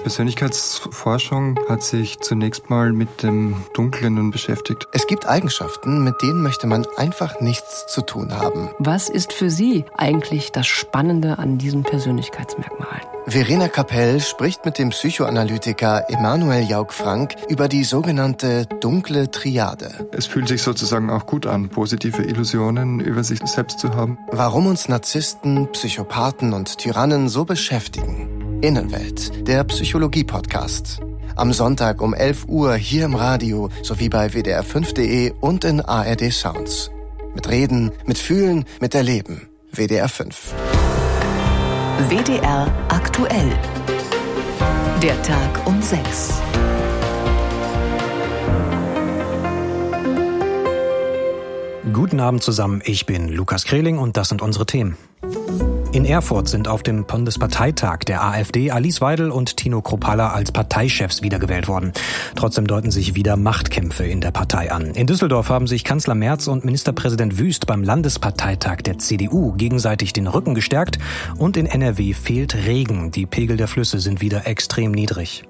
Persönlichkeitsforschung hat sich zunächst mal mit dem Dunklen beschäftigt. Es gibt Eigenschaften, mit denen möchte man einfach nichts zu tun haben. Was ist für Sie eigentlich das Spannende an diesen Persönlichkeitsmerkmalen? Verena Kapell spricht mit dem Psychoanalytiker Emanuel Jauch-Frank über die sogenannte dunkle Triade. Es fühlt sich sozusagen auch gut an, positive Illusionen über sich selbst zu haben. Warum uns Narzissten, Psychopathen und Tyrannen so beschäftigen. Innenwelt, der Psychologie-Podcast. Am Sonntag um 11 Uhr hier im Radio sowie bei wdr5.de und in ARD Sounds. Mit Reden, mit Fühlen, mit Erleben. WDR 5. WDR aktuell. Der Tag um 6. Guten Abend zusammen, ich bin Lukas Kreling und das sind unsere Themen. In Erfurt sind auf dem Bundesparteitag der AfD Alice Weidel und Tino Kruppalla als Parteichefs wiedergewählt worden. Trotzdem deuten sich wieder Machtkämpfe in der Partei an. In Düsseldorf haben sich Kanzler Merz und Ministerpräsident Wüst beim Landesparteitag der CDU gegenseitig den Rücken gestärkt. Und in NRW fehlt Regen. Die Pegel der Flüsse sind wieder extrem niedrig.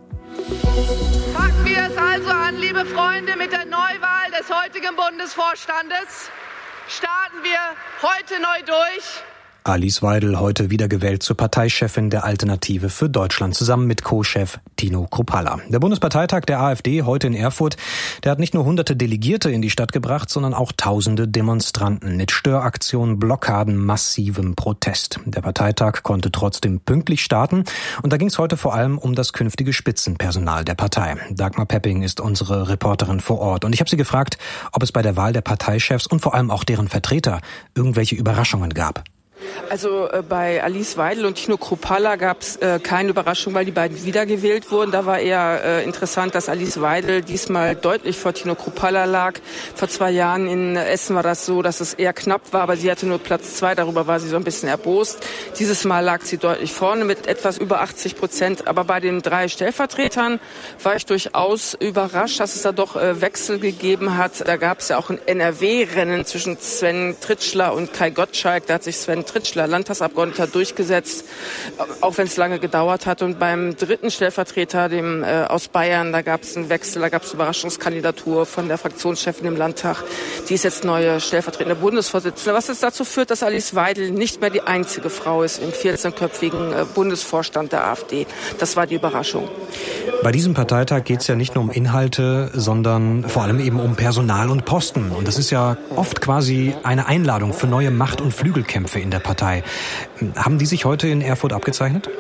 Packen wir es also an, liebe Freunde, mit der Neuwahl des heutigen Bundesvorstandes. Starten wir heute neu durch. Alice Weidel heute wiedergewählt zur Parteichefin der Alternative für Deutschland, zusammen mit Co-Chef Tino Kruppalla. Der Bundesparteitag der AfD heute in Erfurt, der hat nicht nur hunderte Delegierte in die Stadt gebracht, sondern auch tausende Demonstranten mit Störaktionen, Blockaden, massivem Protest. Der Parteitag konnte trotzdem pünktlich starten und da ging es heute vor allem um das künftige Spitzenpersonal der Partei. Dagmar Pepping ist unsere Reporterin vor Ort und ich habe sie gefragt, ob es bei der Wahl der Parteichefs und vor allem auch deren Vertreter irgendwelche Überraschungen gab. Also bei Alice Weidel und Tino Kruppalla gab es keine Überraschung, weil die beiden wiedergewählt wurden. Da war eher interessant, dass Alice Weidel diesmal deutlich vor Tino Kruppalla lag. Vor 2 Jahren in Essen war das so, dass es eher knapp war, aber sie hatte nur Platz 2. Darüber war sie so ein bisschen erbost. Dieses Mal lag sie deutlich vorne mit etwas über 80%. Aber bei den 3 Stellvertretern war ich durchaus überrascht, dass es da doch Wechsel gegeben hat. Da gab es ja auch ein NRW-Rennen zwischen Sven Tritschler und Kai Gottschalk. Da hat sich Sven Tritschler, Landtagsabgeordneter, durchgesetzt, auch wenn es lange gedauert hat. Und beim 3. Stellvertreter, dem aus Bayern, da gab es einen Wechsel, da gab es Überraschungskandidatur von der Fraktionschefin im Landtag. Die ist jetzt neue stellvertretende Bundesvorsitzende, was jetzt dazu führt, dass Alice Weidel nicht mehr die einzige Frau ist im 14-köpfigen Bundesvorstand der AfD. Das war die Überraschung. Bei diesem Parteitag geht es ja nicht nur um Inhalte, sondern vor allem eben um Personal und Posten. Und das ist ja oft quasi eine Einladung für neue Macht- und Flügelkämpfe in der Partei. Haben die sich heute in Erfurt abgezeichnet?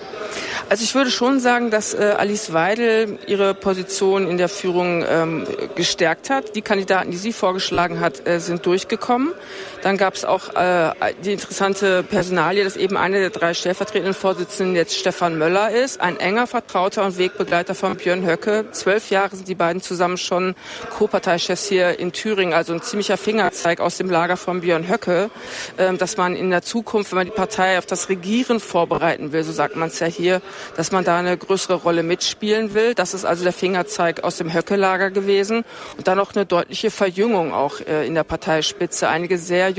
Also ich würde schon sagen, dass Alice Weidel ihre Position in der Führung gestärkt hat. Die Kandidaten, die sie vorgeschlagen hat, sind durchgekommen. Dann gab es auch die interessante Personalie, dass eben eine der 3 stellvertretenden Vorsitzenden jetzt Stefan Möller ist. Ein enger Vertrauter und Wegbegleiter von Björn Höcke. 12 Jahre sind die beiden zusammen schon Co-Parteichefs hier in Thüringen. Also ein ziemlicher Fingerzeig aus dem Lager von Björn Höcke, dass man in der Zukunft, wenn man die Partei auf das Regieren vorbereiten will, so sagt man es ja hier, dass man da eine größere Rolle mitspielen will. Das ist also der Fingerzeig aus dem Höcke-Lager gewesen. Und dann noch eine deutliche Verjüngung auch in der Parteispitze. Einige sehr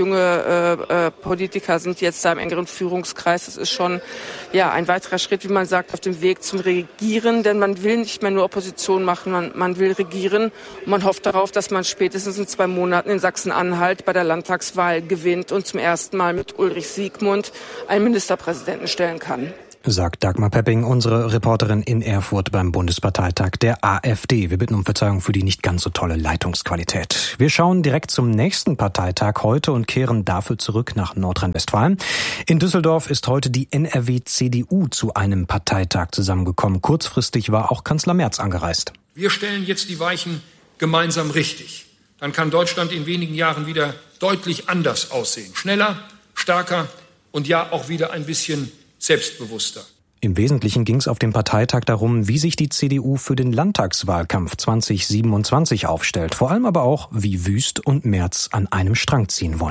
junge Politiker sind jetzt da im engeren Führungskreis. Das ist schon ein weiterer Schritt, wie man sagt, auf dem Weg zum Regieren. Denn man will nicht mehr nur Opposition machen, man will regieren. Und man hofft darauf, dass man spätestens in 2 Monaten in Sachsen-Anhalt bei der Landtagswahl gewinnt und zum ersten Mal mit Ulrich Siegmund einen Ministerpräsidenten stellen kann. Sagt Dagmar Pepping, unsere Reporterin in Erfurt beim Bundesparteitag der AfD. Wir bitten um Verzeihung für die nicht ganz so tolle Leitungsqualität. Wir schauen direkt zum nächsten Parteitag heute und kehren dafür zurück nach Nordrhein-Westfalen. In Düsseldorf ist heute die NRW-CDU zu einem Parteitag zusammengekommen. Kurzfristig war auch Kanzler Merz angereist. Wir stellen jetzt die Weichen gemeinsam richtig. Dann kann Deutschland in wenigen Jahren wieder deutlich anders aussehen. Schneller, stärker und ja auch wieder ein bisschen selbstbewusster. Im Wesentlichen ging es auf dem Parteitag darum, wie sich die CDU für den Landtagswahlkampf 2027 aufstellt. Vor allem aber auch, wie Wüst und Merz an einem Strang ziehen wollen.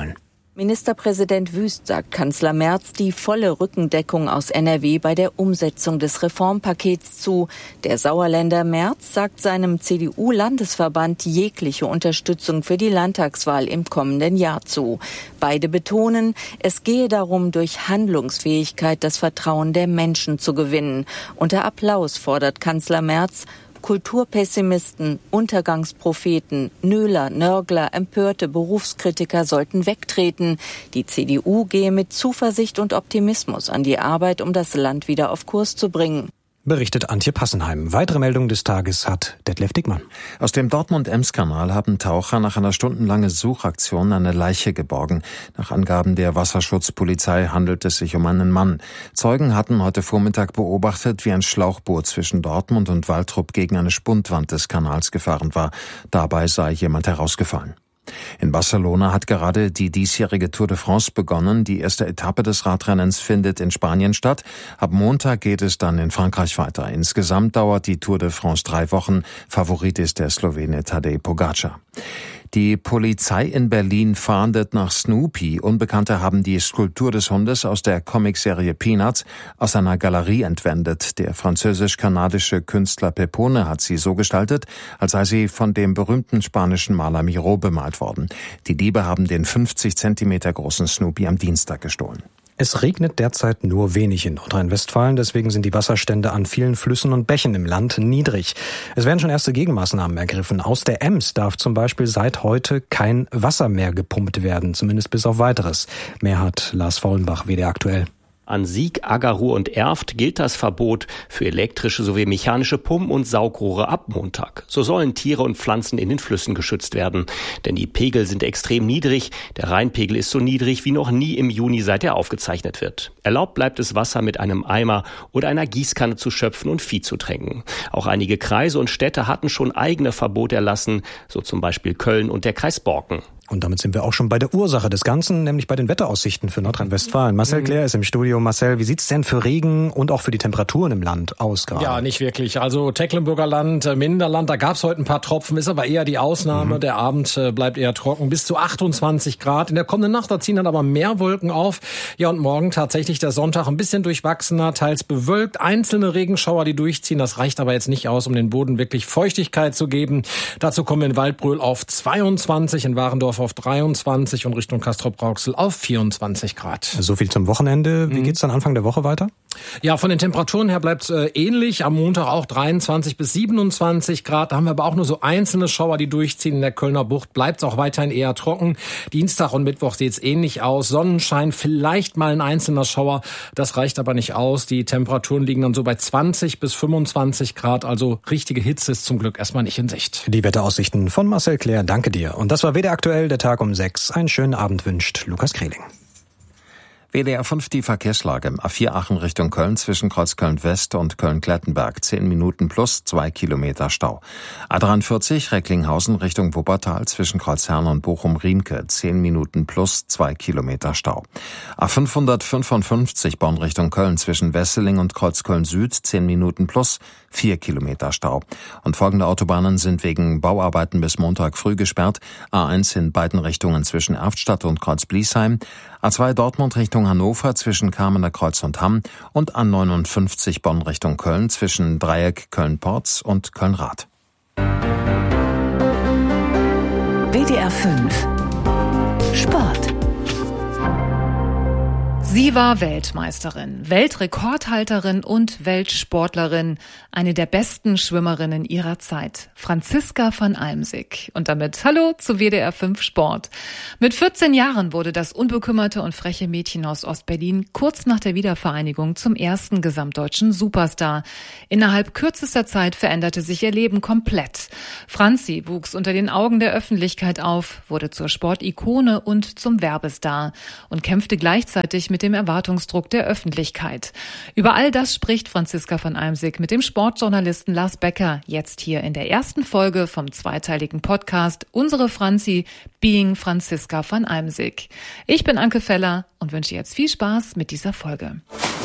Ministerpräsident Wüst sagt Kanzler Merz die volle Rückendeckung aus NRW bei der Umsetzung des Reformpakets zu. Der Sauerländer Merz sagt seinem CDU-Landesverband jegliche Unterstützung für die Landtagswahl im kommenden Jahr zu. Beide betonen, es gehe darum, durch Handlungsfähigkeit das Vertrauen der Menschen zu gewinnen. Unter Applaus fordert Kanzler Merz, Kulturpessimisten, Untergangspropheten, Nöler, Nörgler, empörte Berufskritiker sollten wegtreten. Die CDU gehe mit Zuversicht und Optimismus an die Arbeit, um das Land wieder auf Kurs zu bringen. Berichtet Antje Passenheim. Weitere Meldung des Tages hat Detlef Dickmann. Aus dem Dortmund-Ems-Kanal haben Taucher nach einer stundenlangen Suchaktion eine Leiche geborgen. Nach Angaben der Wasserschutzpolizei handelt es sich um einen Mann. Zeugen hatten heute Vormittag beobachtet, wie ein Schlauchboot zwischen Dortmund und Waltrop gegen eine Spundwand des Kanals gefahren war. Dabei sei jemand herausgefallen. In Barcelona hat gerade die diesjährige Tour de France begonnen. Die erste Etappe des Radrennens findet in Spanien statt. Ab Montag geht es dann in Frankreich weiter. Insgesamt dauert die Tour de France 3 Wochen. Favorit ist der Slowene Tadej Pogačar. Die Polizei in Berlin fahndet nach Snoopy. Unbekannte haben die Skulptur des Hundes aus der Comicserie Peanuts aus einer Galerie entwendet. Der französisch-kanadische Künstler Pepone hat sie so gestaltet, als sei sie von dem berühmten spanischen Maler Miró bemalt worden. Die Diebe haben den 50 Zentimeter großen Snoopy am Dienstag gestohlen. Es regnet derzeit nur wenig in Nordrhein-Westfalen, deswegen sind die Wasserstände an vielen Flüssen und Bächen im Land niedrig. Es werden schon erste Gegenmaßnahmen ergriffen. Aus der Ems darf zum Beispiel seit heute kein Wasser mehr gepumpt werden, zumindest bis auf Weiteres. Mehr hat Lars Faulenbach, WDR aktuell. An Sieg, Aggerruhr und Erft gilt das Verbot für elektrische sowie mechanische Pumpen und Saugrohre ab Montag. So sollen Tiere und Pflanzen in den Flüssen geschützt werden. Denn die Pegel sind extrem niedrig. Der Rheinpegel ist so niedrig wie noch nie im Juni, seit er aufgezeichnet wird. Erlaubt bleibt es, Wasser mit einem Eimer oder einer Gießkanne zu schöpfen und Vieh zu tränken. Auch einige Kreise und Städte hatten schon eigene Verbote erlassen, so zum Beispiel Köln und der Kreis Borken. Und damit sind wir auch schon bei der Ursache des Ganzen, nämlich bei den Wetteraussichten für Nordrhein-Westfalen. Marcel Claire ist im Studio. Marcel, wie sieht's denn für Regen und auch für die Temperaturen im Land aus gerade? Ja, nicht wirklich. Also Tecklenburger Land, Minderland, da gab's heute ein paar Tropfen, ist aber eher die Ausnahme. Der Abend bleibt eher trocken, bis zu 28 Grad. In der kommenden Nacht, da ziehen dann aber mehr Wolken auf. Ja, und morgen tatsächlich der Sonntag ein bisschen durchwachsener, teils bewölkt. Einzelne Regenschauer, die durchziehen. Das reicht aber jetzt nicht aus, um den Boden wirklich Feuchtigkeit zu geben. Dazu kommen wir in Waldbröl auf 22, in Warendorf auf 23 und Richtung Castrop-Rauxel auf 24 Grad. So viel zum Wochenende. Wie geht's dann Anfang der Woche weiter? Ja, von den Temperaturen her bleibt's ähnlich. Am Montag auch 23 bis 27 Grad. Da haben wir aber auch nur so einzelne Schauer, die durchziehen. In der Kölner Bucht bleibt's auch weiterhin eher trocken. Dienstag und Mittwoch sieht's ähnlich aus. Sonnenschein, vielleicht mal ein einzelner Schauer. Das reicht aber nicht aus. Die Temperaturen liegen dann so bei 20 bis 25 Grad. Also richtige Hitze ist zum Glück erstmal nicht in Sicht. Die Wetteraussichten von Marcel Claire. Danke dir. Und das war WDR aktuell, der Tag um 6. Einen schönen Abend wünscht Lukas Kreling. WDR 5 die Verkehrslage. A4 Aachen Richtung Köln zwischen Kreuzköln West und Köln-Klettenberg. 10 Minuten plus 2 Kilometer Stau. A43 Recklinghausen Richtung Wuppertal zwischen Kreuzhern und Bochum-Riemke. 10 Minuten plus 2 Kilometer Stau. A555 Bonn Richtung Köln zwischen Wesseling und Kreuzköln Süd. 10 Minuten plus 4 Kilometer Stau. Und folgende Autobahnen sind wegen Bauarbeiten bis Montag früh gesperrt. A1 in beiden Richtungen zwischen Erftstadt und Kreuz-Bliesheim. A2 Dortmund Richtung Hannover zwischen Kamener Kreuz und Hamm und A59 Bonn Richtung Köln zwischen Dreieck Köln-Porz und Köln-Rath. WDR 5 Sport. Sie war Weltmeisterin, Weltrekordhalterin und Weltsportlerin, eine der besten Schwimmerinnen ihrer Zeit, Franziska van Almsick. Und damit hallo zu WDR 5 Sport. Mit 14 Jahren wurde das unbekümmerte und freche Mädchen aus Ostberlin kurz nach der Wiedervereinigung zum ersten gesamtdeutschen Superstar. Innerhalb kürzester Zeit veränderte sich ihr Leben komplett. Franzi wuchs unter den Augen der Öffentlichkeit auf, wurde zur Sportikone und zum Werbestar und kämpfte gleichzeitig mit dem Erwartungsdruck der Öffentlichkeit. Über all das spricht Franziska van Almsick mit dem Sportjournalisten Lars Becker jetzt hier in der ersten Folge vom zweiteiligen Podcast Unsere Franzi, Being Franziska van Almsick. Ich bin Anke Feller und wünsche jetzt viel Spaß mit dieser Folge.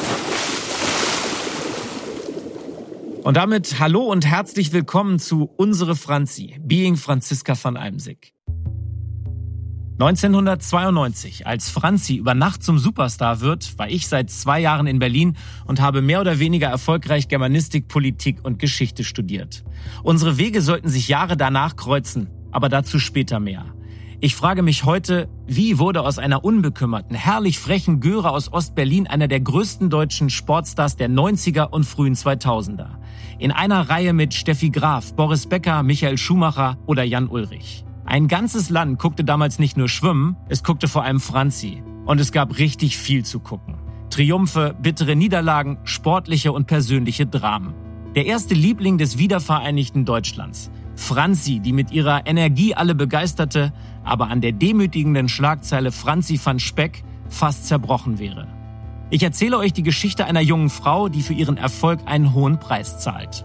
Und damit hallo und herzlich willkommen zu Unsere Franzi, Being Franziska van Almsick. 1992, als Franzi über Nacht zum Superstar wird, war ich seit 2 Jahren in Berlin und habe mehr oder weniger erfolgreich Germanistik, Politik und Geschichte studiert. Unsere Wege sollten sich Jahre danach kreuzen, aber dazu später mehr. Ich frage mich heute, wie wurde aus einer unbekümmerten, herrlich frechen Göre aus Ostberlin einer der größten deutschen Sportstars der 90er und frühen 2000er? In einer Reihe mit Steffi Graf, Boris Becker, Michael Schumacher oder Jan Ulrich. Ein ganzes Land guckte damals nicht nur Schwimmen, es guckte vor allem Franzi. Und es gab richtig viel zu gucken. Triumphe, bittere Niederlagen, sportliche und persönliche Dramen. Der erste Liebling des wiedervereinigten Deutschlands. Franzi, die mit ihrer Energie alle begeisterte, aber an der demütigenden Schlagzeile Franzi van Speck fast zerbrochen wäre. Ich erzähle euch die Geschichte einer jungen Frau, die für ihren Erfolg einen hohen Preis zahlt.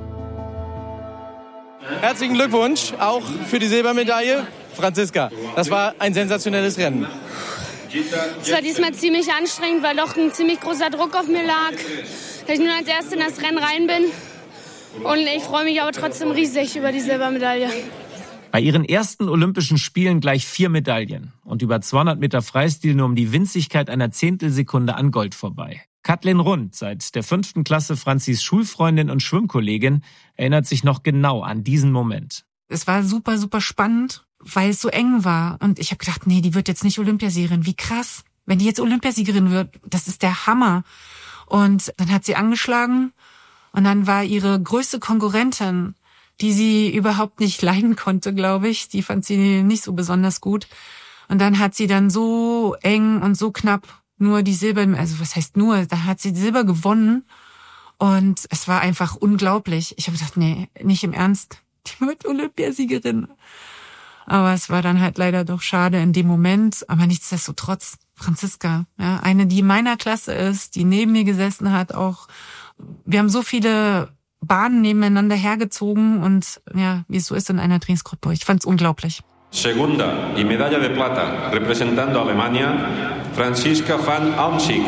Herzlichen Glückwunsch, auch für die Silbermedaille, Franziska. Das war ein sensationelles Rennen. Es war diesmal ziemlich anstrengend, weil doch ein ziemlich großer Druck auf mir lag, dass ich nur als Erste in das Rennen rein bin. Und ich freue mich aber trotzdem riesig über die Silbermedaille. Bei ihren ersten Olympischen Spielen gleich 4 Medaillen und über 200 Meter Freistil nur um die Winzigkeit einer Zehntelsekunde an Gold vorbei. Kathleen Rund, seit der 5. Klasse Franzis Schulfreundin und Schwimmkollegin, erinnert sich noch genau an diesen Moment. Es war super, super spannend, weil es so eng war. Und ich habe gedacht, nee, die wird jetzt nicht Olympiasiegerin. Wie krass, wenn die jetzt Olympiasiegerin wird. Das ist der Hammer. Und dann hat sie angeschlagen und dann war ihre größte Konkurrentin, die sie überhaupt nicht leiden konnte, glaube ich. Die fand sie nicht so besonders gut. Und dann hat sie dann so eng und so knapp nur die Silber, also was heißt nur, da hat sie Silber gewonnen und es war einfach unglaublich. Ich habe gedacht, nee, nicht im Ernst, die wird Olympiasiegerin. Aber es war dann halt leider doch schade in dem Moment, aber nichtsdestotrotz, Franziska, ja, eine, die in meiner Klasse ist, die neben mir gesessen hat auch. Wir haben so viele Bahnen nebeneinander hergezogen und ja, wie es so ist in einer Trainingsgruppe. Ich fand's unglaublich. Segunda y medalla de plata, representando a Alemania, Franziska van Almsick.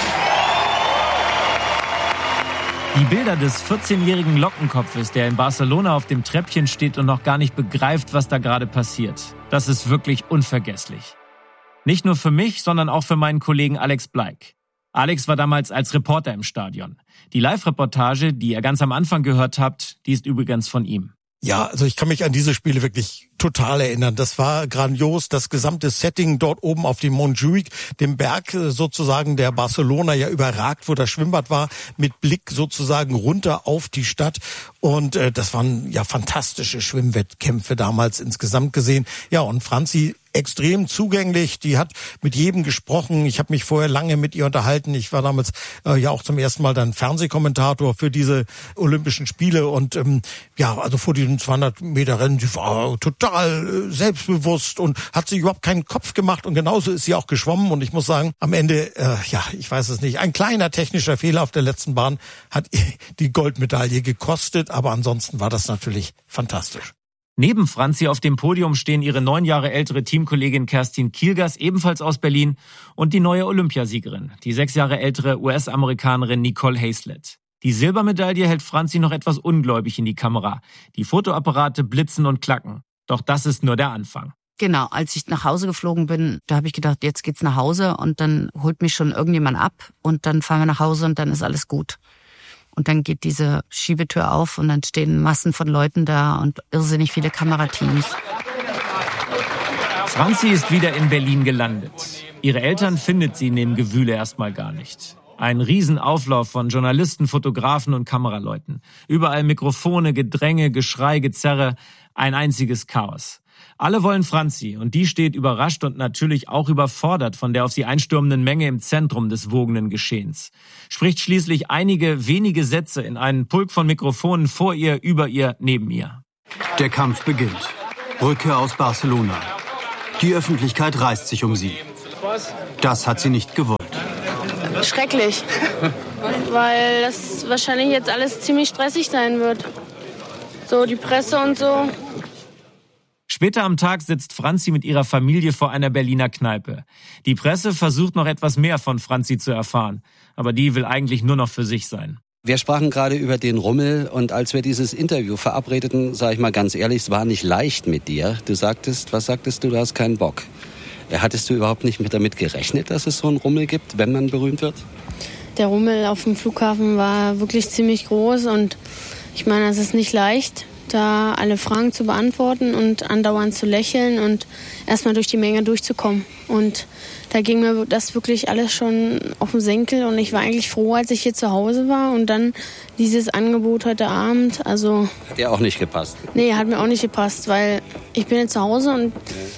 Die Bilder des 14-jährigen Lockenkopfes, der in Barcelona auf dem Treppchen steht und noch gar nicht begreift, was da gerade passiert. Das ist wirklich unvergesslich. Nicht nur für mich, sondern auch für meinen Kollegen Alex Bleik. Alex war damals als Reporter im Stadion. Die Live-Reportage, die ihr ganz am Anfang gehört habt, die ist übrigens von ihm. Ja, also ich kann mich an diese Spiele wirklich total erinnern. Das war grandios, das gesamte Setting dort oben auf dem Montjuic, dem Berg sozusagen, der Barcelona ja überragt, wo das Schwimmbad war, mit Blick sozusagen runter auf die Stadt. Und das waren ja fantastische Schwimmwettkämpfe damals insgesamt gesehen. Ja, und Franzi extrem zugänglich, die hat mit jedem gesprochen. Ich habe mich vorher lange mit ihr unterhalten. Ich war damals ja auch zum ersten Mal dann Fernsehkommentator für diese Olympischen Spiele und ja, also vor diesem 200 Meter Rennen, sie war total selbstbewusst und hat sich überhaupt keinen Kopf gemacht und genauso ist sie auch geschwommen und ich muss sagen, am Ende, ja, ich weiß es nicht, ein kleiner technischer Fehler auf der letzten Bahn hat die Goldmedaille gekostet, aber ansonsten war das natürlich fantastisch. Neben Franzi auf dem Podium stehen ihre 9 Jahre ältere Teamkollegin Kerstin Kielgers, ebenfalls aus Berlin, und die neue Olympiasiegerin, die 6 Jahre ältere US-Amerikanerin Nicole Hazlett. Die Silbermedaille hält Franzi noch etwas ungläubig in die Kamera. Die Fotoapparate blitzen und klacken. Doch das ist nur der Anfang. Genau, als ich nach Hause geflogen bin, da habe ich gedacht, jetzt geht's nach Hause und dann holt mich schon irgendjemand ab und dann fahren wir nach Hause und dann ist alles gut. Und dann geht diese Schiebetür auf und dann stehen Massen von Leuten da und irrsinnig viele Kamerateams. Franzi ist wieder in Berlin gelandet. Ihre Eltern findet sie in dem Gewühle erstmal gar nicht. Ein Riesenauflauf von Journalisten, Fotografen und Kameraleuten. Überall Mikrofone, Gedränge, Geschrei, Gezerre. Ein einziges Chaos. Alle wollen Franzi und die steht überrascht und natürlich auch überfordert von der auf sie einstürmenden Menge im Zentrum des wogenden Geschehens. Spricht schließlich einige wenige Sätze in einen Pulk von Mikrofonen vor ihr, über ihr, neben ihr. Der Kampf beginnt. Rückkehr aus Barcelona. Die Öffentlichkeit reißt sich um sie. Das hat sie nicht gewollt. Schrecklich, weil das wahrscheinlich jetzt alles ziemlich stressig sein wird. So die Presse und so. Später am Tag sitzt Franzi mit ihrer Familie vor einer Berliner Kneipe. Die Presse versucht noch etwas mehr von Franzi zu erfahren, aber die will eigentlich nur noch für sich sein. Wir sprachen gerade über den Rummel und als wir dieses Interview verabredeten, sage ich mal ganz ehrlich, es war nicht leicht mit dir. Was sagtest du, du hast keinen Bock. Hattest du überhaupt nicht damit gerechnet, dass es so einen Rummel gibt, wenn man berühmt wird? Der Rummel auf dem Flughafen war wirklich ziemlich groß und ich meine, es ist nicht leicht, da alle Fragen zu beantworten und andauernd zu lächeln und erstmal durch die Menge durchzukommen. Und da ging mir das wirklich alles schon auf den Senkel und ich war eigentlich froh, als ich hier zu Hause war und dann dieses Angebot heute Abend, also... Hat dir auch nicht gepasst? Nee, hat mir auch nicht gepasst, weil ich bin jetzt zu Hause und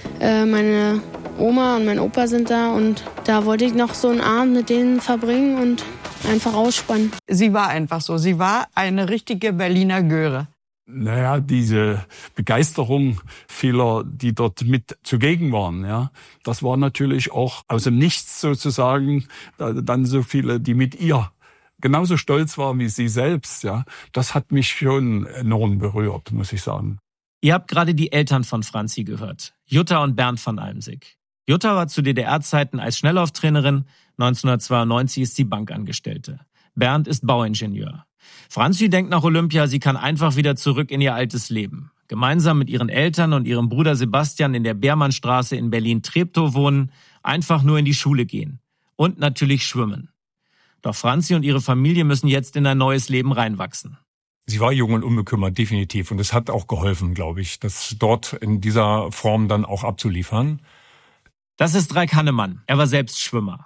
meine Oma und mein Opa sind da und da wollte ich noch so einen Abend mit denen verbringen und einfach ausspannen. Sie war einfach so, sie war eine richtige Berliner Göre. Naja, diese Begeisterung vieler, die dort mit zugegen waren, ja, das war natürlich auch aus dem Nichts sozusagen, dann so viele, die mit ihr genauso stolz waren wie sie selbst, ja. Das hat mich schon enorm berührt, muss ich sagen. Ihr habt gerade die Eltern von Franzi gehört, Jutta und Bernd von Almsick. Jutta war zu DDR-Zeiten als Schnelllauftrainerin, 1992 ist sie Bankangestellte. Bernd ist Bauingenieur. Franzi denkt nach Olympia, sie kann einfach wieder zurück in ihr altes Leben. Gemeinsam mit ihren Eltern und ihrem Bruder Sebastian in der Beermannstraße in Berlin-Treptow wohnen, einfach nur in die Schule gehen. Und natürlich schwimmen. Doch Franzi und ihre Familie müssen jetzt in ein neues Leben reinwachsen. Sie war jung und unbekümmert, definitiv. Und es hat auch geholfen, glaube ich, das dort in dieser Form dann auch abzuliefern. Das ist Raik Hannemann. Er war selbst Schwimmer.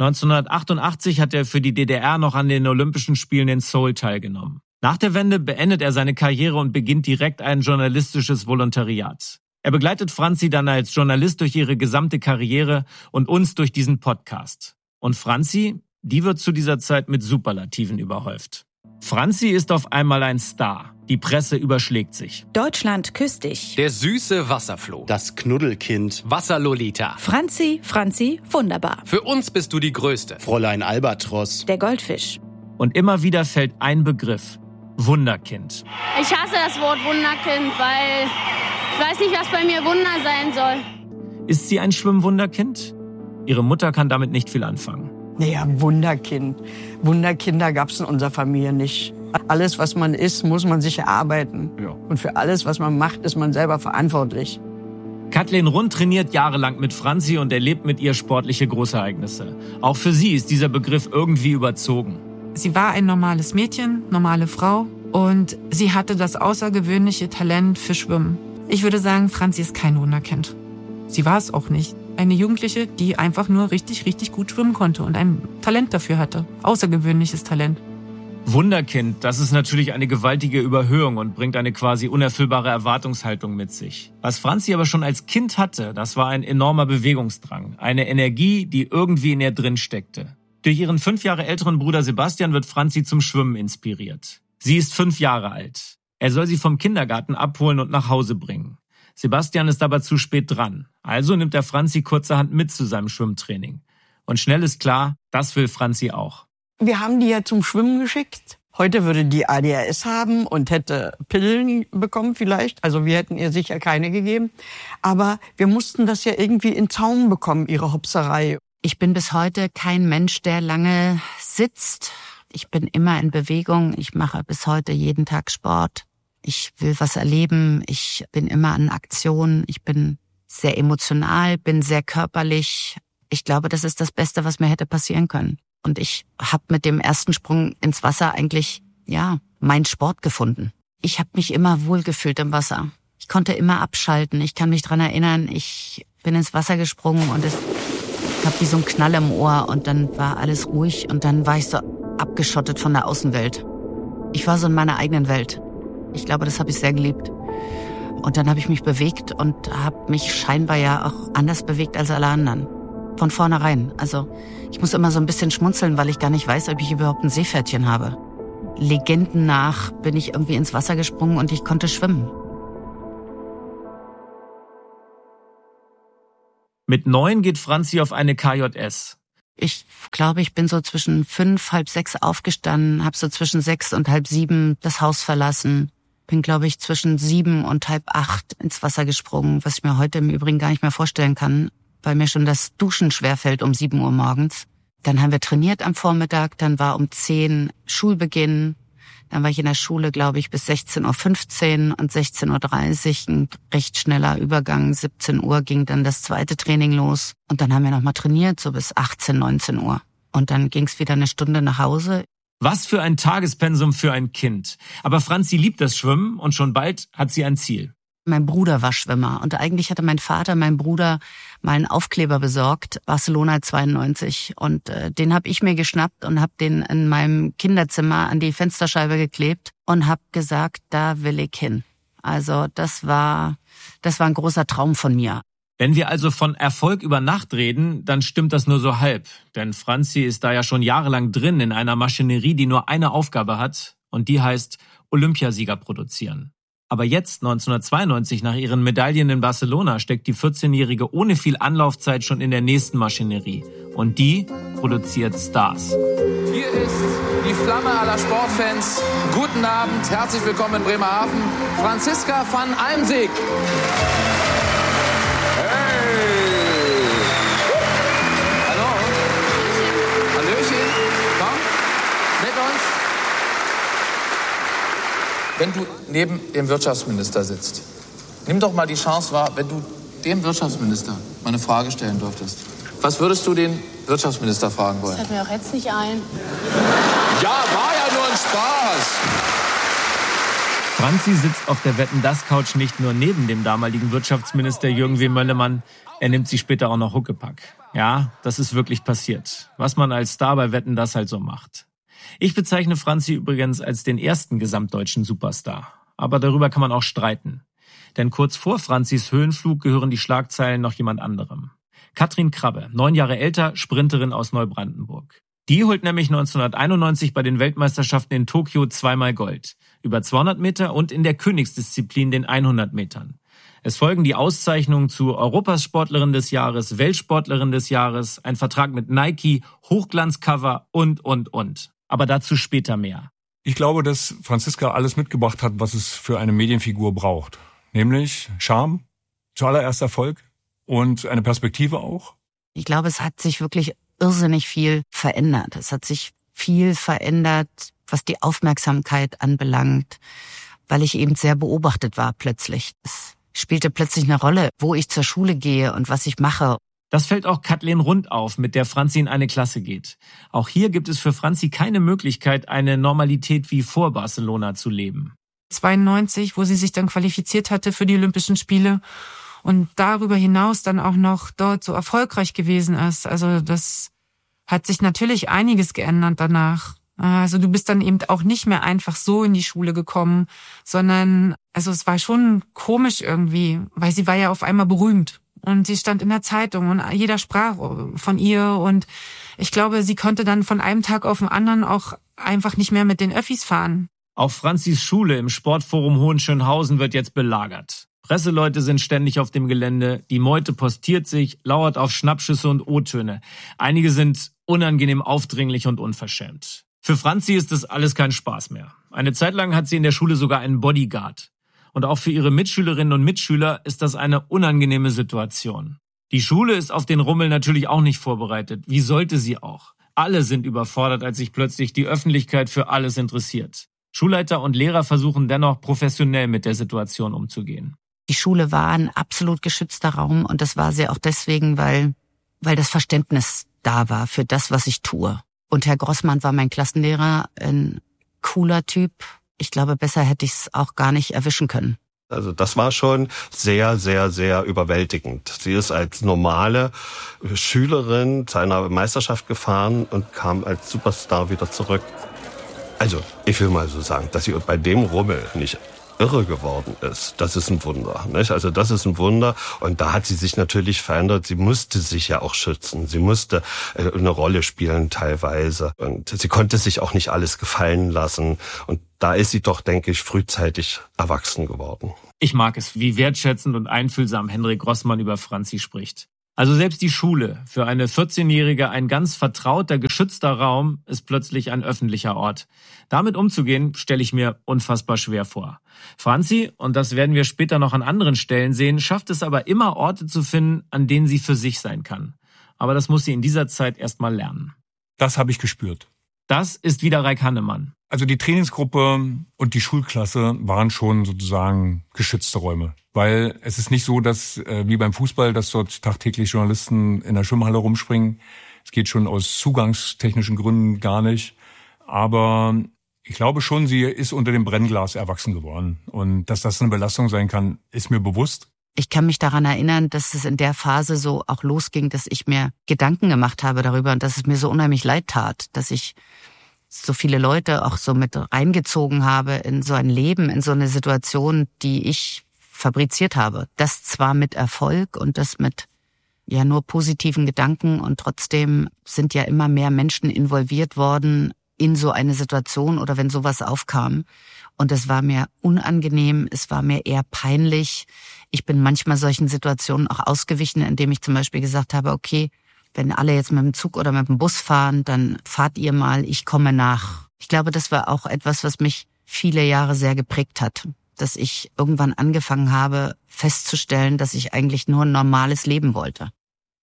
1988 hat er für die DDR noch an den Olympischen Spielen in Seoul teilgenommen. Nach der Wende beendet er seine Karriere und beginnt direkt ein journalistisches Volontariat. Er begleitet Franzi dann als Journalist durch ihre gesamte Karriere und uns durch diesen Podcast. Und Franzi, die wird zu dieser Zeit mit Superlativen überhäuft. Franzi ist auf einmal ein Star. Die Presse überschlägt sich. Deutschland küsst dich. Der süße Wasserfloh. Das Knuddelkind. Wasserlolita. Franzi, wunderbar. Für uns bist du die Größte. Fräulein Albatros. Der Goldfisch. Und immer wieder fällt ein Begriff. Wunderkind. Ich hasse das Wort Wunderkind, weil ich weiß nicht, was bei mir Wunder sein soll. Ist sie ein Schwimmwunderkind? Ihre Mutter kann damit nicht viel anfangen. Naja, Wunderkind. Wunderkinder gab's in unserer Familie nicht. Alles, was man ist, muss man sich erarbeiten. Ja. Und für alles, was man macht, ist man selber verantwortlich. Kathleen Rund trainiert jahrelang mit Franzi und erlebt mit ihr sportliche Großereignisse. Auch für sie ist dieser Begriff irgendwie überzogen. Sie war ein normales Mädchen, normale Frau und sie hatte das außergewöhnliche Talent für Schwimmen. Ich würde sagen, Franzi ist kein Wunderkind. Sie war es auch nicht. Eine Jugendliche, die einfach nur richtig, richtig gut schwimmen konnte und ein Talent dafür hatte. Außergewöhnliches Talent. Wunderkind, das ist natürlich eine gewaltige Überhöhung und bringt eine quasi unerfüllbare Erwartungshaltung mit sich. Was Franzi aber schon als Kind hatte, das war ein enormer Bewegungsdrang. Eine Energie, die irgendwie in ihr drin steckte. Durch ihren 5 Jahre älteren Bruder Sebastian wird Franzi zum Schwimmen inspiriert. Sie ist 5 Jahre alt. Er soll sie vom Kindergarten abholen und nach Hause bringen. Sebastian ist aber zu spät dran. Also nimmt er Franzi kurzerhand mit zu seinem Schwimmtraining. Und schnell ist klar, das will Franzi auch. Wir haben die ja zum Schwimmen geschickt. Heute würde die ADHS haben und hätte Pillen bekommen vielleicht. Also wir hätten ihr sicher keine gegeben. Aber wir mussten das ja irgendwie in Zaum bekommen, ihre Hopserei. Ich bin bis heute kein Mensch, der lange sitzt. Ich bin immer in Bewegung. Ich mache bis heute jeden Tag Sport. Ich will was erleben. Ich bin immer in Aktion. Ich bin sehr emotional, bin sehr körperlich. Ich glaube, das ist das Beste, was mir hätte passieren können. Und ich habe mit dem ersten Sprung ins Wasser eigentlich, meinen Sport gefunden. Ich habe mich immer wohlgefühlt im Wasser. Ich konnte immer abschalten. Ich kann mich dran erinnern, ich bin ins Wasser gesprungen und ich habe wie so einen Knall im Ohr und dann war alles ruhig und dann war ich so abgeschottet von der Außenwelt. Ich war so in meiner eigenen Welt. Ich glaube, das habe ich sehr geliebt. Und dann habe ich mich bewegt und habe mich scheinbar ja auch anders bewegt als alle anderen. Von vornherein. Also ich muss immer so ein bisschen schmunzeln, weil ich gar nicht weiß, ob ich überhaupt ein Seepferdchen habe. Legenden nach bin ich irgendwie ins Wasser gesprungen und ich konnte schwimmen. Mit 9 geht Franzi auf eine KJS. Ich glaube, ich bin so zwischen 5, halb 6 aufgestanden, habe so zwischen 6 und halb 7 das Haus verlassen. Bin, glaube ich, zwischen 7 und halb 8 ins Wasser gesprungen, was ich mir heute im Übrigen gar nicht mehr vorstellen kann, weil mir schon das Duschen schwerfällt um 7 Uhr morgens. Dann haben wir trainiert am Vormittag, dann war um 10 Schulbeginn. Dann war ich in der Schule, glaube ich, bis 16.15 Uhr und 16.30 Uhr ein recht schneller Übergang. 17 Uhr ging dann das zweite Training los. Und dann haben wir nochmal trainiert, so bis 18, 19 Uhr. Und dann ging es wieder eine Stunde nach Hause. Was für ein Tagespensum für ein Kind. Aber Franzi liebt das Schwimmen und schon bald hat sie ein Ziel. Mein Bruder war Schwimmer und eigentlich hatte mein Vater, mein Bruder, mal einen Aufkleber besorgt, Barcelona 92. Und den habe ich mir geschnappt und habe den in meinem Kinderzimmer an die Fensterscheibe geklebt und habe gesagt, da will ich hin. Also das war ein großer Traum von mir. Wenn wir also von Erfolg über Nacht reden, dann stimmt das nur so halb. Denn Franzi ist da ja schon jahrelang drin in einer Maschinerie, die nur eine Aufgabe hat. Und die heißt Olympiasieger produzieren. Aber jetzt, 1992, nach ihren Medaillen in Barcelona, steckt die 14-Jährige ohne viel Anlaufzeit schon in der nächsten Maschinerie. Und die produziert Stars. Hier ist die Flamme aller Sportfans. Guten Abend, herzlich willkommen in Bremerhaven. Franziska van Almsick. Hey! Hallo. Hallöchen. Komm, mit uns. Wenn du neben dem Wirtschaftsminister sitzt, nimm doch mal die Chance wahr, wenn du dem Wirtschaftsminister mal eine Frage stellen dürftest. Was würdest du den Wirtschaftsminister fragen wollen? Das fällt mir auch jetzt nicht ein. Ja, war ja nur ein Spaß. Franzi sitzt auf der Wetten-dass-Couch nicht nur neben dem damaligen Wirtschaftsminister Jürgen W. Möllemann, er nimmt sie später auch noch Huckepack. Ja, das ist wirklich passiert. Was man als Star bei Wetten-dass halt so macht. Ich bezeichne Franzi übrigens als den ersten gesamtdeutschen Superstar. Aber darüber kann man auch streiten. Denn kurz vor Franzis Höhenflug gehören die Schlagzeilen noch jemand anderem. Katrin Krabbe, 9 Jahre älter, Sprinterin aus Neubrandenburg. Die holt nämlich 1991 bei den Weltmeisterschaften in Tokio 2-mal Gold. Über 200 Meter und in der Königsdisziplin den 100 Metern. Es folgen die Auszeichnungen zu Europasportlerin des Jahres, Weltsportlerin des Jahres, ein Vertrag mit Nike, Hochglanzcover und. Aber dazu später mehr. Ich glaube, dass Franziska alles mitgebracht hat, was es für eine Medienfigur braucht. Nämlich Charme, zuallererst Erfolg und eine Perspektive auch. Ich glaube, es hat sich wirklich irrsinnig viel verändert. Es hat sich viel verändert, was die Aufmerksamkeit anbelangt, weil ich eben sehr beobachtet war plötzlich. Es spielte plötzlich eine Rolle, wo ich zur Schule gehe und was ich mache. Das fällt auch Kathleen Rund auf, mit der Franzi in eine Klasse geht. Auch hier gibt es für Franzi keine Möglichkeit, eine Normalität wie vor Barcelona zu leben. 92, wo sie sich dann qualifiziert hatte für die Olympischen Spiele und darüber hinaus dann auch noch dort so erfolgreich gewesen ist. Also das hat sich natürlich einiges geändert danach. Also du bist dann eben auch nicht mehr einfach so in die Schule gekommen, sondern also es war schon komisch irgendwie, weil sie war ja auf einmal berühmt. Und sie stand in der Zeitung und jeder sprach von ihr. Und ich glaube, sie konnte dann von einem Tag auf den anderen auch einfach nicht mehr mit den Öffis fahren. Auch Franzis Schule im Sportforum Hohenschönhausen wird jetzt belagert. Presseleute sind ständig auf dem Gelände, die Meute postiert sich, lauert auf Schnappschüsse und O-Töne. Einige sind unangenehm aufdringlich und unverschämt. Für Franzi ist das alles kein Spaß mehr. Eine Zeit lang hat sie in der Schule sogar einen Bodyguard. Und auch für ihre Mitschülerinnen und Mitschüler ist das eine unangenehme Situation. Die Schule ist auf den Rummel natürlich auch nicht vorbereitet. Wie sollte sie auch? Alle sind überfordert, als sich plötzlich die Öffentlichkeit für alles interessiert. Schulleiter und Lehrer versuchen dennoch professionell mit der Situation umzugehen. Die Schule war ein absolut geschützter Raum und das war sie auch deswegen, weil das Verständnis da war für das, was ich tue. Und Herr Grossmann war mein Klassenlehrer, ein cooler Typ. Ich glaube, besser hätte ich es auch gar nicht erwischen können. Also das war schon sehr, sehr, sehr überwältigend. Sie ist als normale Schülerin zu einer Meisterschaft gefahren und kam als Superstar wieder zurück. Also ich will mal so sagen, dass sie bei dem Rummel nicht irre geworden ist, das ist ein Wunder, nicht? Also das ist ein Wunder und da hat sie sich natürlich verändert. Sie musste sich ja auch schützen, sie musste eine Rolle spielen teilweise und sie konnte sich auch nicht alles gefallen lassen und da ist sie doch, denke ich, frühzeitig erwachsen geworden. Ich mag es, wie wertschätzend und einfühlsam Henrik Grossmann über Franzi spricht. Also selbst die Schule, für eine 14-Jährige ein ganz vertrauter, geschützter Raum, ist plötzlich ein öffentlicher Ort. Damit umzugehen, stelle ich mir unfassbar schwer vor. Franzi, und das werden wir später noch an anderen Stellen sehen, schafft es aber immer, Orte zu finden, an denen sie für sich sein kann. Aber das muss sie in dieser Zeit erst mal lernen. Das habe ich gespürt. Das ist wieder Raik Hannemann. Also die Trainingsgruppe und die Schulklasse waren schon sozusagen geschützte Räume. Weil es ist nicht so, dass wie beim Fußball, dass dort tagtäglich Journalisten in der Schwimmhalle rumspringen. Es geht schon aus zugangstechnischen Gründen gar nicht. Aber ich glaube schon, sie ist unter dem Brennglas erwachsen geworden. Und dass das eine Belastung sein kann, ist mir bewusst. Ich kann mich daran erinnern, dass es in der Phase so auch losging, dass ich mir Gedanken gemacht habe darüber und dass es mir so unheimlich leid tat, dass ich so viele Leute auch so mit reingezogen habe in so ein Leben, in so eine Situation, die ich fabriziert habe. Das zwar mit Erfolg und das mit ja nur positiven Gedanken und trotzdem sind ja immer mehr Menschen involviert worden in so eine Situation oder wenn sowas aufkam. Und es war mir unangenehm, es war mir eher peinlich. Ich bin manchmal solchen Situationen auch ausgewichen, indem ich zum Beispiel gesagt habe, okay, wenn alle jetzt mit dem Zug oder mit dem Bus fahren, dann fahrt ihr mal, ich komme nach. Ich glaube, das war auch etwas, was mich viele Jahre sehr geprägt hat. Dass ich irgendwann angefangen habe, festzustellen, dass ich eigentlich nur ein normales Leben wollte.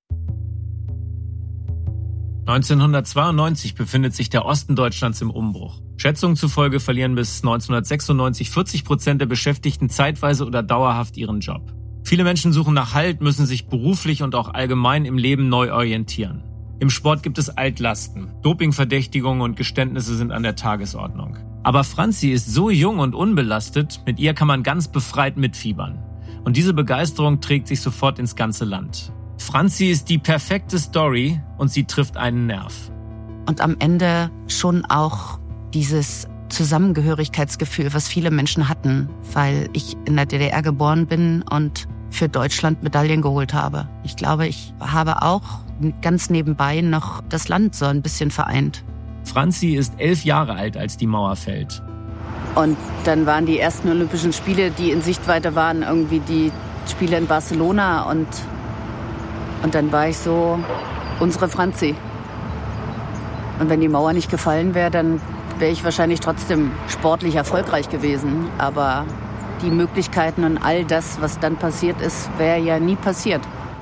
1992 befindet sich der Osten Deutschlands im Umbruch. Schätzungen zufolge verlieren bis 1996 40% der Beschäftigten zeitweise oder dauerhaft ihren Job. Viele Menschen suchen nach Halt, müssen sich beruflich und auch allgemein im Leben neu orientieren. Im Sport gibt es Altlasten. Dopingverdächtigungen und Geständnisse sind an der Tagesordnung. Aber Franzi ist so jung und unbelastet, mit ihr kann man ganz befreit mitfiebern. Und diese Begeisterung trägt sich sofort ins ganze Land. Franzi ist die perfekte Story und sie trifft einen Nerv. Und am Ende schon auch dieses Zusammengehörigkeitsgefühl, was viele Menschen hatten, weil ich in der DDR geboren bin und für Deutschland Medaillen geholt habe. Ich glaube, ich habe auch ganz nebenbei noch das Land so ein bisschen vereint. Franzi ist 11 Jahre alt, als die Mauer fällt. Und dann waren die ersten Olympischen Spiele, die in Sichtweite waren, irgendwie die Spiele in Barcelona. Und dann war ich so, unsere Franzi. Und wenn die Mauer nicht gefallen wäre, dann wäre ich wahrscheinlich trotzdem sportlich erfolgreich gewesen. Aber die Möglichkeiten und all das, was dann passiert ist, wäre ja nie passiert.